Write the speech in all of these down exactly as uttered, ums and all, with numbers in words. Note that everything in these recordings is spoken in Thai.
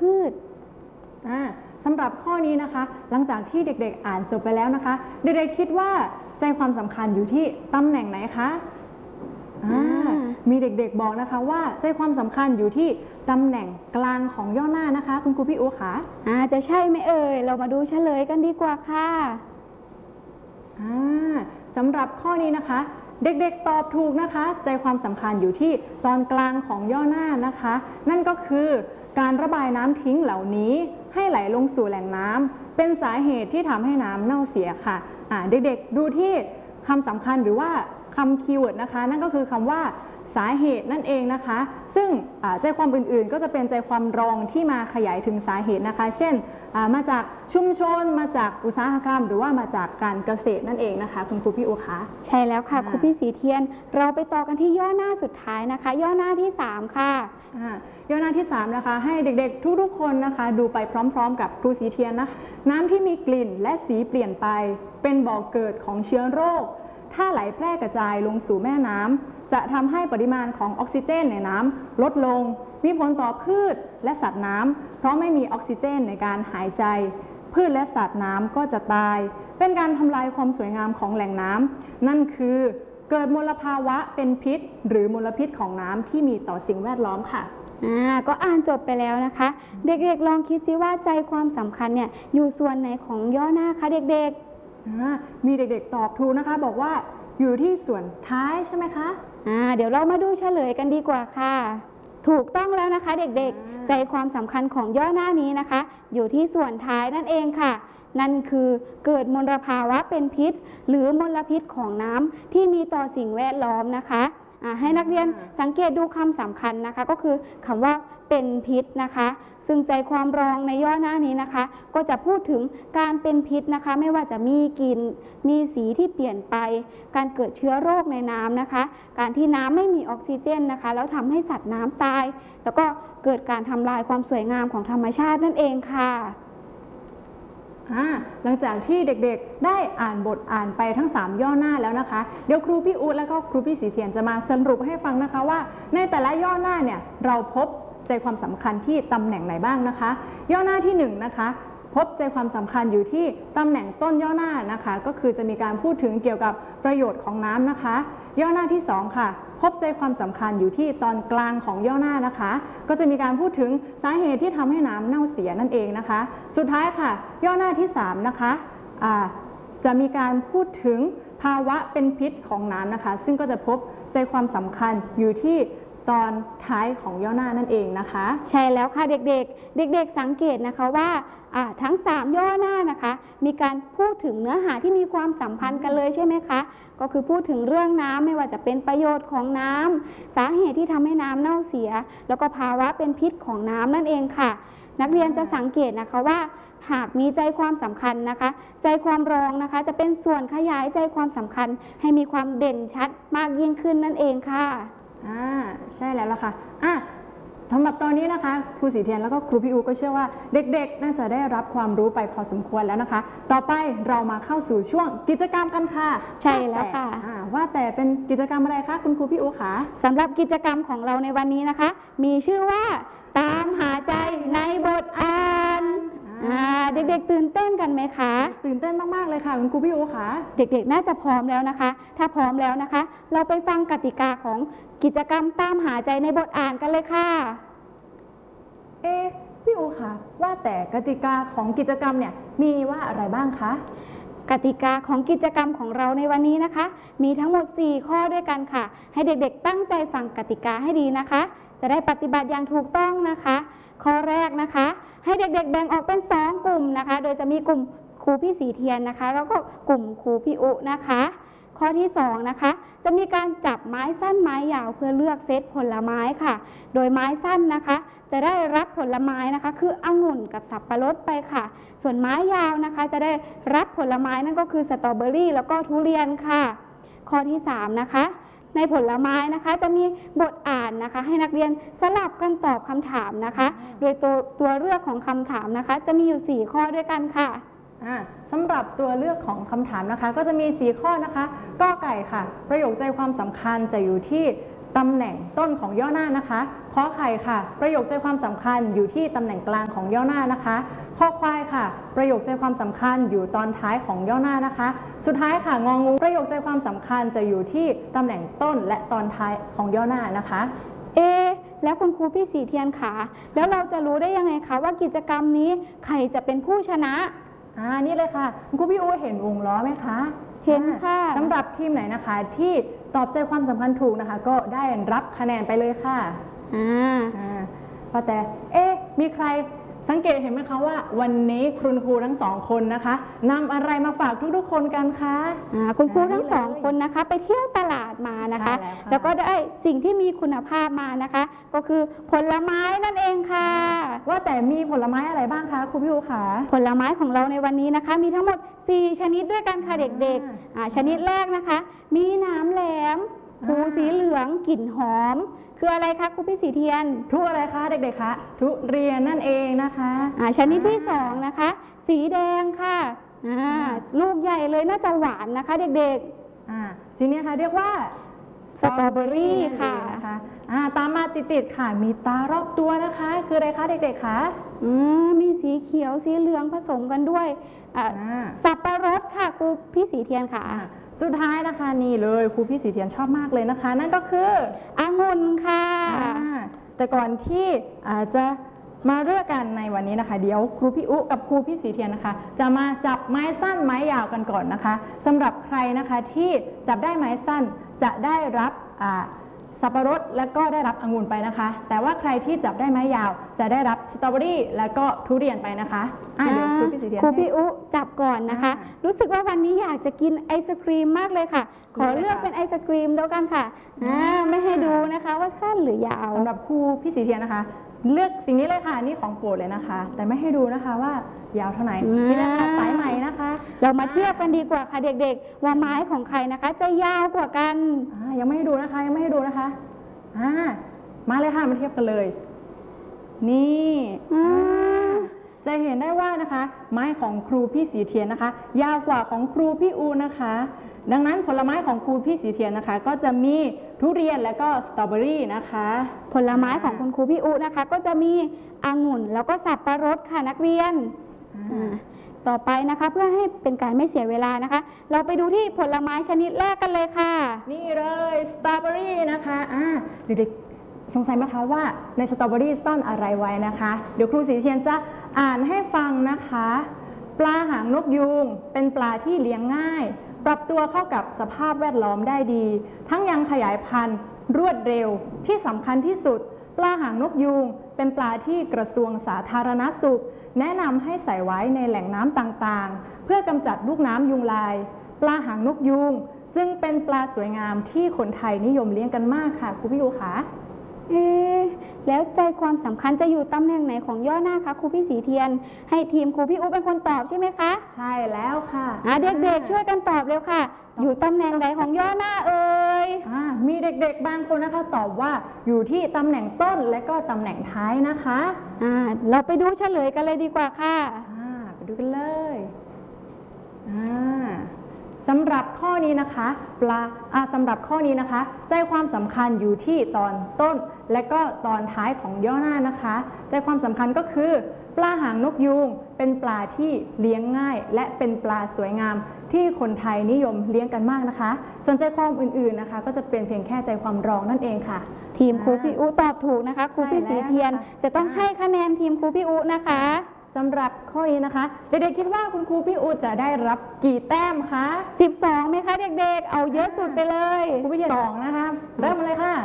พืชอ่าสำหรับข้อนี้นะคะหลังจากที่เด็กๆอ่านจบไปแล้วนะคะเด็กๆคิดว่าใจความสำคัญอยู่ที่ตำแหน่งไหนคะมีเด็กๆบอกนะคะว่าใจความสำคัญอยู่ที่ตำแหน่งกลางของย่อหน้านะคะคุณครูพี่อู๋คะอ่าจะใช่ไหมเอ่ยเรามาดูเฉลยกันดีกว่าค่ะอ่าสำหรับข้อนี้นะคะเด็กๆตอบถูกนะคะใจความสำคัญอยู่ที่ตอนกลางของย่อหน้านะคะนั่นก็คือการระบายน้ำทิ้งเหล่านี้ให้ไหลลงสู่แหล่งน้ำเป็นสาเหตุที่ทำให้น้ำเน่าเสียค่ะอ่าเด็กๆดูที่คำสำคัญหรือว่าคำคีย์เวิร์ดนะคะนั่นก็คือคำว่าสาเหตุนั่นเองนะคะซึ่งใจความอื่นๆก็จะเป็นใจความรองที่มาขยายถึงสาเหตุนะคะเช่นมาจากชุมชนมาจากอุตสาหกรรมหรือว่ามาจากการเกษตรนั่นเองนะคะคุณครูพี่อู๋คะใช่แล้วค่ะครูพี่สีเทียนเราไปต่อกันที่ย่อหน้าสุดท้ายนะคะย่อหน้าที่สามค่ะย่อหน้าที่สามนะคะให้เด็กๆทุกๆคนนะคะดูไปพร้อมๆกับครูสีเทียนนะคะน้ำที่มีกลิ่นและสีเปลี่ยนไปเป็นบ่อกเกิดของเชื้อโรคถ้าไหลแพร่กระจายลงสู่แม่น้ำจะทำให้ปริมาณของออกซิเจนในน้ำลดลงมีผลต่อพืชและสัตว์น้ำเพราะไม่มีออกซิเจนในการหายใจพืชและสัตว์น้ำก็จะตายเป็นการทำลายความสวยงามของแหล่งน้ำนั่นคือเกิดมลภาวะเป็นพิษหรือมลพิษของน้ำที่มีต่อสิ่งแวดล้อมค่ะอ่าก็อ่านจบไปแล้วนะคะเด็กๆลองคิดซิว่าใจความสำคัญเนี่ยอยู่ส่วนไหนของย่อหน้าคะเด็กๆมีเด็กๆตอบถูกนะคะบอกว่าอยู่ที่ส่วนท้ายใช่ไหมคะอ่าเดี๋ยวเรามาดูเฉลยกันดีกว่าค่ะถูกต้องแล้วนะคะเด็กๆใจความสำคัญของย่อหน้านี้นะคะอยู่ที่ส่วนท้ายนั่นเองค่ะนั่นคือเกิดมลภาวะเป็นพิษหรือมลพิษของน้ำที่มีต่อสิ่งแวดล้อมนะคะให้นักเรียนสังเกตดูคำสำคัญนะคะก็คือคำว่าเป็นพิษนะคะซึ่งใจความรองในย่อหน้านี้นะคะก็จะพูดถึงการเป็นพิษนะคะไม่ว่าจะมีกลิ่นมีสีที่เปลี่ยนไปการเกิดเชื้อโรคในน้ำนะคะการที่น้ำไม่มีออกซิเจนนะคะแล้วทำให้สัตว์น้ำตายแล้วก็เกิดการทำลายความสวยงามของธรรมชาตินั่นเองค่ะหลังจากที่เด็กๆได้อ่านบทอ่านไปทั้งสามย่อหน้าแล้วนะคะเดี๋ยวครูพี่อุ๊ดและก็ครูพี่สีเทียนจะมาสรุปให้ฟังนะคะว่าในแต่ละย่อหน้าเนี่ยเราพบใจความสำคัญที่ตำแหน่งไหนบ้างนะคะย่อหน้าที่หนึ่งนะคะพบใจความสำคัญอยู่ที่ตำแหน่งต้นย่อหน้านะคะก็คือจะมีการพูดถึงเกี่ยวกับประโยชน์ของน้ำนะคะย่อหน้าที่สองค่ะพบใจความสำคัญอยู่ที่ตอนกลางของย่อหน้านะคะก็จะมีการพูดถึงสาเหตุที่ทำให้น้ำเน่าเสียนั่นเองนะคะสุดท้ายค่ะย่อหน้าที่สามนะคะจะมีการพูดถึงภาวะเป็นพิษของน้ำนะคะซึ่งก็จะพบใจความสำคัญอยู่ที่ตอนท้ายของย่อหน้านั่นเองนะคะใช่แล้วค่ะเด็กๆเด็กๆสังเกตนะคะว่าทั้งสามย่อหน้านะคะมีการพูดถึงเนื้อหาที่มีความสัมพันธ์กันเลยใช่ไหมคะก็คือพูดถึงเรื่องน้ำไม่ว่าจะเป็นประโยชน์ของน้ำสาเหตุที่ทำให้น้ำเน่าเสียแล้วก็ภาวะเป็นพิษของน้ำนั่นเองค่ะนักเรียนจะสังเกตนะคะว่าหากมีใจความสำคัญนะคะใจความรองนะคะจะเป็นส่วนขยายใจความสำคัญให้มีความเด่นชัดมากยิ่งขึ้นนั่นเองค่ะอ่าใช่แล้วล่ะค่ะอ่ะสำหรับตอนนี้นะคะครูสีเทียนแล้วก็ครูพี่อูก็เชื่อว่าเด็กๆน่าจะได้รับความรู้ไปพอสมควรแล้วนะคะต่อไปเรามาเข้าสู่ช่วงกิจกรรมกันค่ะใช่แล้วค่ะว่าแต่เป็นกิจกรรมอะไรคะคุณครูพี่อูคะสำหรับกิจกรรมของเราในวันนี้นะคะมีชื่อว่าตามหาใจในบทอ่านเด็กๆตื่นเต้นกันไหมคะตื่นเต้นมากๆเลยค่ะคุณครูพี่อูคะเด็กๆน่าจะพร้อมแล้วนะคะถ้าพร้อมแล้วนะคะเราไปฟังกติกาของกิจกรรมตามหาใจในบทอ่านกันเลยค่ะเอ๊พี่อูคะว่าแต่กติกาของกิจกรรมเนี่ยมีว่าอะไรบ้างคะกติกาของกิจกรรมของเราในวันนี้นะคะมีทั้งหมดสี่ข้อด้วยกันค่ะให้เด็กๆตั้งใจฟังกติกาให้ดีนะคะจะได้ปฏิบัติอย่างถูกต้องนะคะข้อแรกนะคะให้เด็กๆแบ่งออกเป็นสองกลุ่มนะคะโดยจะมีกลุ่มครูพี่สีเทียนนะคะแล้วก็กลุ่มครูพี่อุนะคะข้อที่สองนะคะจะมีการจับไม้สั้นไม้ยาวเพื่อเลือกเซตผลไม้ค่ะโดยไม้สั้นนะคะจะได้รับผลไม้นะคะคือองุ่นกับสับปะรดไปค่ะส่วนไม้ยาวนะคะจะได้รับผลไม้นั่นก็คือสตรอเบอรี่แล้วก็ทุเรียนค่ะข้อที่สามนะคะในผลไม้นะคะจะมีบทอ่านนะคะให้นักเรียนสลับกันตอบคำถามนะคะโดยตัวตัวเลือกของคำถามนะคะจะมีอยู่สี่ข้อด้วยกันค่ะสำหรับตัวเลือกของคำถามนะคะก็จะมีสี่ข้อนะคะกอไก่ค่ะประโยคใจความสำคัญจะอยู่ที่ตำแหน่งต้นของย่อหน้านะคะขอไข่ค่ะประโยคใจความสำคัญอยู่ที่ตำแหน่งกลางของย่อหน้านะคะขอควายค่ะประโยคใจความสำคัญอยู่ตอนท้ายของย่อหน้านะคะสุดท้ายค่ะงองูประโยคใจความสำคัญจะอยู่ที่ตำแหน่งต้นและตอนท้ายของย่อหน้านะคะเอแล้วคุณครูพี่สีเทียนค่ะแล้วเราจะรู้ได้ยังไงคะว่ากิจกรรมนี้ใครจะเป็นผู้ชนะอ่านี่เลยค่ะคุณครูพี่อู๋เห็นวงล้อไหมคะเห็นค่ะสำหรับทีมไหนนะคะที่ตอบใจความสำคัญถูกนะคะก็ได้รับคะแนนไปเลยค่ะอ่าอ่าพอแต่เอ๊ะมีใครสังเกตเห็นไหมคะว่าวันนี้คุณครูทั้งสองคนนะคะนำอะไรมาฝากทุกๆคนกันคะอ่าคุณครูทั้งสองคนนะคะไปเที่ยวตลาดมานะคะ แล้วก็ได้สิ่งที่มีคุณภาพมานะคะก็คือผลไม้นั่นเองค่ะว่าแต่มีผลไม้อะไรบ้างคะครูพี่อู๋คะผลไม้ของเราในวันนี้นะคะมีทั้งหมดสี่ชนิดด้วยกันค่ะเด็กๆอ่าชนิดแรกนะคะมีหนามแหลมภูสีเหลืองกลิ่นหอมคืออะไรคะครูพี่สีเทียนทุอะไรคะเด็กๆคะทุเรียนนั่นเองนะคะอ่าชนิดที่สองนะคะสีแดงค่ะอ่าลูกใหญ่เลยน่าจะหวานนะคะเด็กๆอ่าสีนี้ค่ะเรียกว่าสตรอเบอรี่ค่ะอ่าตามมาติดๆค่ะมีตารอบตัวนะคะคืออะไรคะเด็กๆคะอืมมีสีเขียวสีเหลืองผสมกันด้วยอ่าสับปะรดค่ะครูพี่สีเทียนค่ะสุดท้ายนะคะนี่เลยครูพี่สีเทียนชอบมากเลยนะคะนั่นก็คือองุ่นค่ะแต่ก่อนที่อาจจะมาเลือกกันในวันนี้นะคะเดี๋ยวครูพี่อุกับครูพี่สีเทียนนะคะจะมาจับไม้สั้นไม้ยาวกันก่อนนะคะสำหรับใครนะคะที่จับได้ไม้สั้นจะได้รับสับปะรดและก็ได้รับองุ่นไปนะคะแต่ว่าใครที่จับได้ไม้ยาวจะได้รับสตรอเบอรี่และก็ทุเรียนไปนะคะอ่ะเดี๋ยวครูพี่สีเทียนครูพี่อุจับก่อนนะคะรู้สึกว่าวันนี้อยากจะกินไอศครีมมากเลยค่ะขอเลือกเป็นไอศครีมแล้วกันค่ะอ่าไม่ให้ดูนะคะว่าสั้นหรือยาวสำหรับครูพี่สีเทียนนะคะเลือกสิ่งนี้เลยค่ะนี่ของโปรดเลยนะคะแต่ไม่ให้ดูนะคะว่ายาวเท่าไหร่นี่นะคะสายไหมนะคะเรามาเทียบกันดีกว่าค่ะเด็กๆว่าไม้ของใครนะคะจะยาวกว่ากันยังไม่ให้ดูนะคะยังไม่ให้ดูนะคะอ่ามาเลยค่ะมาเทียบกันเลยนี่จะเห็นได้ว่านะคะไม้ของครูพี่สีเทียนนะคะยาวกว่าของครูพี่อูนะคะดังนั้นผลไม้ของครูพี่สีเทียนนะคะก็จะมีทุเรียนและก็สตรอเบอรี่นะคะผลไม้ของคุณครูพี่อูนะคะก็จะมีองุ่นแล้วก็สับปะรดค่ะนักเรียนต่อไปนะคะเพื่อให้เป็นการไม่เสียเวลานะคะเราไปดูที่ผลไม้ชนิดแรกกันเลยค่ะนี่เลยสตรอเบอรี่นะคะอ่าเด็กๆสงสัยไหมคะว่าในสตรอเบอรี่ซ่อนอะไรไว้นะคะเดี๋ยวครูสีเทียนจะอ่านให้ฟังนะคะปลาหางนกยูงเป็นปลาที่เลี้ยงง่ายปรับตัวเข้ากับสภาพแวดล้อมได้ดีทั้งยังขยายพันธุ์รวดเร็วที่สำคัญที่สุดปลาหางนกยูงเป็นปลาที่กระทรวงสาธารณสุขแนะนำให้ใส่ไว้ในแหล่งน้ำต่างๆเพื่อกำจัดลูกน้ำยุงลายปลาหางนกยูงจึงเป็นปลาสวยงามที่คนไทยนิยมเลี้ยงกันมากค่ะครูพี่ยูคะเอ๊ะแล้วใจความสำคัญจะอยู่ตำแหน่งไหนของย่อหน้าคะครูพี่สีเทียนให้ทีมครูพี่อุ๊เป็นคนตอบใช่ไหมคะใช่แล้วค่ะอ่ะเด็กๆช่วยกันตอบเร็วค่ะอยู่ตำแหน่งไหนของย่อหน้าเอ่ยอ่ามีเด็กๆบางคนนะคะตอบว่าอยู่ที่ตำแหน่งต้นและก็ตำแหน่งท้ายนะคะอ่าเราไปดูเฉลยกันเลยดีกว่าค่ะอ่าไปดูกันเลยอ่าสำหรับข้อนี้นะคะปลาอ่าสำหรับข้อนี้นะคะใจความสำคัญอยู่ที่ตอนต้นและก็ตอนท้ายของย่อหน้านะคะใจความสำคัญก็คือปลาหางนกยูงเป็นปลาที่เลี้ยงง่ายและเป็นปลาสวยงามที่คนไทยนิยมเลี้ยงกันมากนะคะส่วนใจความอื่นๆนะคะก็จะเป็นเพียงแค่ใจความรองนั่นเองค่ะทีมครูพี่อุตอบถูกนะคะครูพี่สีเทียนจะต้องให้คะแนนทีมครูพี่อุนะคะสำหรับข้อนี้นะคะเด็กๆคิดว่าคุณครูพี่อูจะได้รับกี่แต้มคะสิบสองไหมคะเด็กๆเอาเยอะสุดไปเลยครูพี่สองนะคะเริ่มมาเลยค่ะ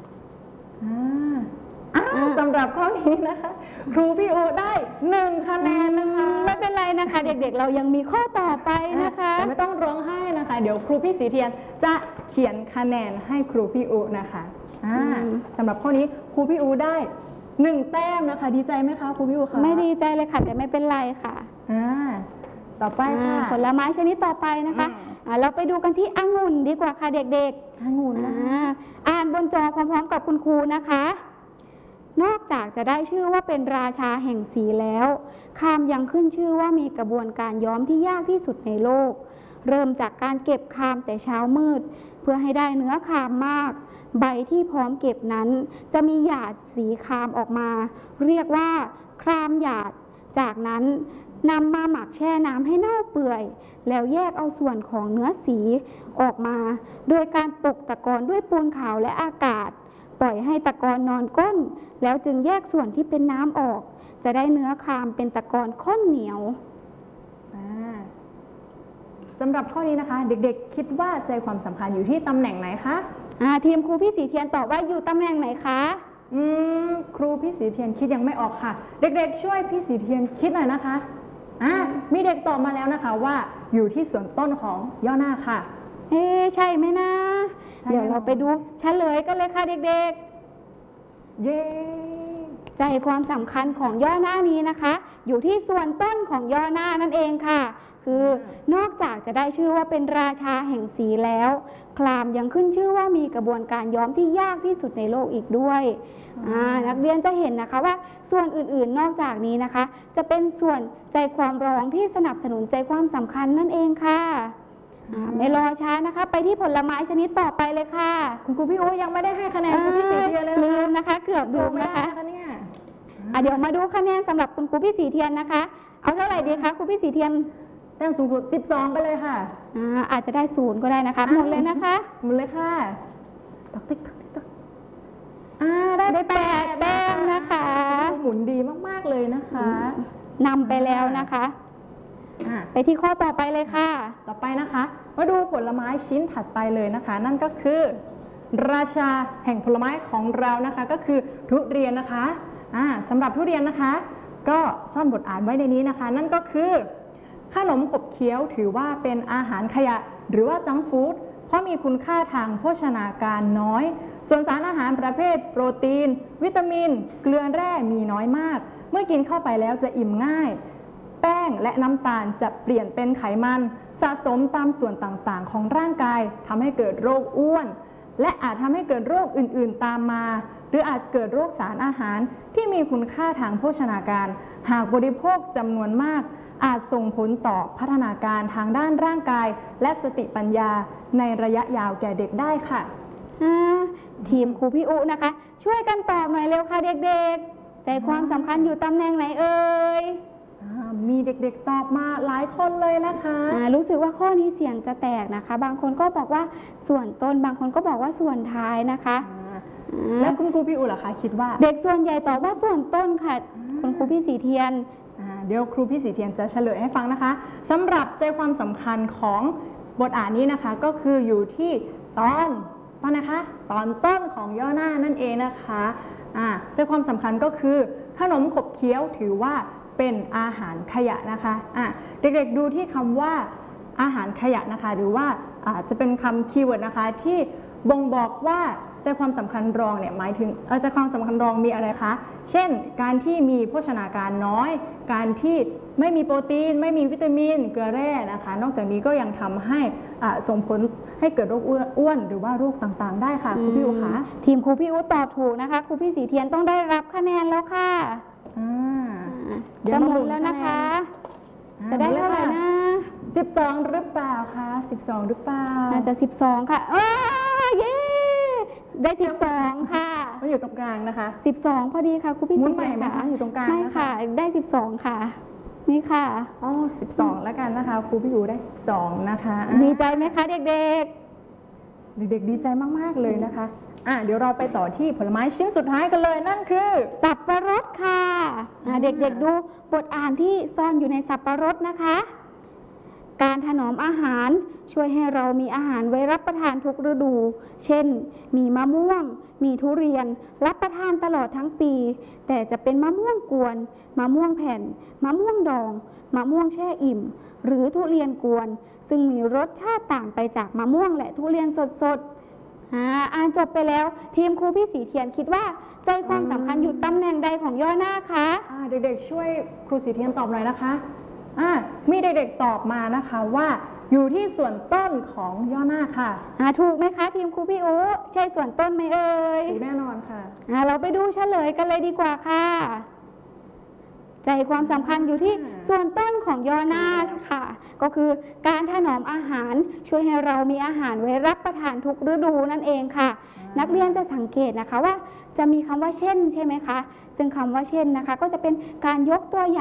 สำหรับข้อนี้นะคะครูพี่อูได้หนึ่งคะแนนนะคะไม่เป็นไรนะคะเด็กๆเรายังมีข้อต่อไปนะคะแต่ไม่ต้องร้องไห้นะคะเดี๋ยวครูพี่สีเทียนจะเขียนคะแนนให้ครูพี่อูนะคะสำหรับข้อนี้ครูพี่อูได้หนึ่งแต้มนะคะดีใจไหมคะครูพี่อูคะไม่ดีใจเลยค่ะแต่ไม่เป็นไรค่ะอ่าต่อไปค่ะผลไม้ชนิดต่อไปนะคะเราไปดูกันที่องุ่นดีกว่าค่ะเด็กๆองุ่นนะอ่านบนจอพร้อมๆกับคุณครูนะคะนอกจากจะได้ชื่อว่าเป็นราชาแห่งสีแล้วคามยังขึ้นชื่อว่ามีกระบวนการย้อมที่ยากที่สุดในโลกเริ่มจากการเก็บคามแต่เช้ามืดเพื่อให้ได้เนื้อคามมากใบที่พร้อมเก็บนั้นจะมีหยาดสีครามออกมาเรียกว่าครามหยาดจากนั้นนำมาหมักแช่น้ำให้เน่าเปื่อยแล้วแยกเอาส่วนของเนื้อสีออกมาโดยการตกตะกอนด้วยปูนขาวและอากาศปล่อยให้ตะกอนนอนก้นแล้วจึงแยกส่วนที่เป็นน้ำออกจะได้เนื้อครามเป็นตะกอนข้นเหนียวสำหรับข้อนี้นะคะเด็กๆคิดว่าใจความสำคัญอยู่ที่ตำแหน่งไหนคะทีมครูพี่สีเทียนตอบว่าอยู่ตำแหน่งไหนคะอืมครูพี่สีเทียนคิดยังไม่ออกค่ะเด็กๆช่วยพี่สีเทียนคิดหน่อยนะคะอ่ามีเด็กตอบมาแล้วนะคะว่าอยู่ที่ส่วนต้นของย่อหน้าค่ะเอ๊ใช่ไหมนะเดี๋ยวเราไปดูเฉลยกันเลยค่ะเด็กๆเย้ใจความสำคัญของย่อหน้านี้นะคะอยู่ที่ส่วนต้นของย่อหน้านั่นเองค่ะคือนอกจากจะได้ชื่อว่าเป็นราชาแห่งสีแล้วครามยังขึ้นชื่อว่ามีกระบวนการย้อมที่ยากที่สุดในโลกอีกด้วยนักเรียนจะเห็นนะคะว่าส่วนอื่นๆนอกจากนี้นะคะจะเป็นส่วนใจความรองที่สนับสนุนใจความสำคัญนั่นเองค่ะไม่รอช้านะคะไปที่ผลไม้ชนิดต่อไปเลยค่ะคุณครูพี่โอยังไม่ได้ให้คะแนนครูพี่สีเทียนเลยลืมนะคะเกือบลืมนะคะเดี๋ยวมาดูคะแนนสำหรับคุณครูพี่สีเทียนนะคะเอาเท่าไหร่ดีคะครูพี่สีเทียนแต้มสูงสุดสิบสองไปเลยค่ะอ่าอาจจะได้ศูนย์ก็ได้นะคะหมดเลยนะคะหมดเลยค่ะตักติ๊กตักติ๊กตักอ่าได้ไปแปดแต้มนะคะหมุนดีมากๆเลยนะคะนำไปแล้วนะคะไปที่ข้อต่อไปเลยค่ะต่อไปนะคะมาดูผลไม้ชิ้นถัดไปเลยนะคะนั่นก็คือราชาแห่งผลไม้ของเรานะคะก็คือทุเรียนนะคะอ่าสำหรับทุเรียนนะคะก็ซ่อนบทอ่านไว้ในนี้นะคะนั่นก็คือขนมขบเคี้ยวถือว่าเป็นอาหารขยะหรือว่าจังก์ฟู้ดเพราะมีคุณค่าทางโภชนาการน้อยส่วนสารอาหารประเภทโปรตีนวิตามินเกลือแร่มีน้อยมากเมื่อกินเข้าไปแล้วจะอิ่มง่ายแป้งและน้ำตาลจะเปลี่ยนเป็นไขมันสะสมตามส่วนต่างๆของร่างกายทำให้เกิดโรคอ้วนและอาจทำให้เกิดโรคอื่นๆตามมาหรืออาจเกิดโรคสารอาหารที่มีคุณค่าทางโภชนาการหากบริโภคจำนวนมากอาจส่งผลต่อพัฒนาการทางด้านร่างกายและสติปัญญาในระยะยาวแก่เด็กได้ค่ะทีมครูพี่อุนะคะช่วยกันตอบหน่อยเร็วค่ะเด็กๆใจความสำคัญอยู่ตำแหน่งไหนเอ่ยมีเด็กๆตอบมาหลายคนเลยนะคะรู้สึกว่าข้อนี้เสียงจะแตกนะคะบางคนก็บอกว่าส่วนต้นบางคนก็บอกว่าส่วนท้ายนะคะแล้วคุณครูพี่อุล่ะคะคิดว่าเด็กส่วนใหญ่ตอบว่าส่วนต้นค่ะคุณครูพี่สีเทียนเดี๋ยวครูพี่สีเทียนจะเฉลยให้ฟังนะคะสำหรับใจความสำคัญของบทอ่านนี้นะคะก็คืออยู่ที่ตอนตอนนะคะตอนต้นของย่อหน้านั่นเองนะคะใจความสำคัญก็คือขนมขบเคี้ยวถือว่าเป็นอาหารขยะนะคะะเด็กๆดูที่คำว่าอาหารขยะนะคะหรือว่าจะเป็นคำคีย์เวิร์ดนะคะที่บ่งบอกว่าใจความสำคัญรองเนี่ยหมายถึงใจความสำคัญรองมีอะไรคะเช่นการที่มีโภชนาการน้อยการที่ไม่มีโปรตีนไม่มีวิตามินเกลือแร่นะคะนอกจากนี้ก็ยังทำให้ส่งผลให้เกิดโรคอ้วนหรือว่าโรคต่างๆได้ค่ะครูพี่อู๋คะทีมครูพี่อู๋ตอบถูกนะคะครูพี่สีเทียนต้องได้รับคะแนนแล้วค่ะจะหมดแล้วนะคะจะได้เท่าไหร่นะสิบสองหรือเปล่าคะสิบสองหรือเปล่าน่าจะสิบสองค่ะเย้ได้สิบสองค่ะมันอยู่ตรงกลางนะคะสิบสองพอดีค่ะครูพี่สีเทียนค่ะอยู่ตรงกลางไม่ค่ะได้สิบสองค่ะนี่ค่ะอ๋อสิบสองแล้วกันนะคะครูพี่อยู่ได้สิบสองนะคะดีใจไหมคะเด็กๆเด็กๆดีใจมากๆเลยนะคะอ่ะเดี๋ยวเราไปต่อที่ผลไม้ชิ้นสุดท้ายกันเลยนั่นคือสับปะรดค่ะเด็กๆดูบทอ่านที่ซ่อนอยู่ในสับปะรดนะคะการถนอมอาหารช่วยให้เรามีอาหารไว้รับประทานทุกฤดูเช่นมีมะม่วงมีทุเรียนรับประทานตลอดทั้งปีแต่จะเป็นมะม่วงกวนมะม่วงแผ่นมะม่วงดองมะม่วงแช่อิ่มหรือทุเรียนกวนซึ่งมีรสชาติต่างไปจากมะม่วงและทุเรียนสดๆอ่านจบไปแล้วทีมครูพี่สีเทียนคิดว่าใจความสำคัญอยู่ตำแหน่งใดของย่อหน้าคะเด็กๆช่วยครูสีเทียนตอบหน่อยนะคะมีเด็กๆตอบมานะคะว่าอยู่ที่ส่วนต้นของย่อหน้าค่ะถูกไหมคะทีมครูพี่อู๋ใช่ส่วนต้นไหมเอ่ยถูกแน่นอนค่ะเราไปดูเฉลยกันเลยดีกว่าค่ะใจความสำคัญอยู่ที่ส่วนต้นของย่อหน้าค่ะก็คือการถนอมอาหารช่วยให้เรามีอาหารไว้รับประทานทุกฤดูนั่นเองค่ะนักเรียนจะสังเกตนะคะว่าจะมีคำว่าเช่นใช่ไหมคะซึ่งคำว่าเช่นนะคะก็จะเป็นการยกตัวอย่าง